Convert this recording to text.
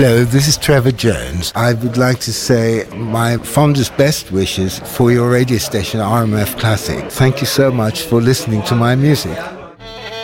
Hello, this is Trevor Jones. I would like to say my fondest best wishes for your radio station RMF Classic. Thank you so much for listening to my music.